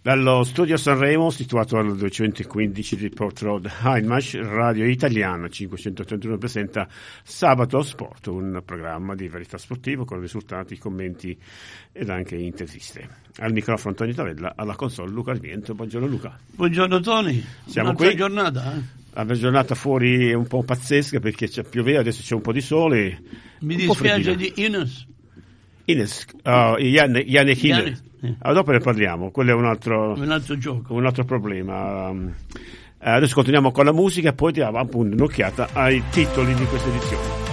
Dallo studio Sanremo, situato al 215 di Port Road, Heinmach, Radio Italiana 531 presenta Sabato Sport, un programma di varietà sportivo con risultati, commenti ed anche interviste. Al microfono Antonio Tavella, alla console Luca Armiento. Buongiorno Luca. Buongiorno Tony. Siamo Un'altra qui. Giornata. La giornata fuori è un po' pazzesca perché pioveva, adesso c'è un po' di sole. Mi dispiace di Ines. Yannick Ines. Dopo ne parliamo, quello è un altro gioco, un altro problema. Adesso continuiamo con la musica e poi diamo appunto un'occhiata ai titoli di questa edizione.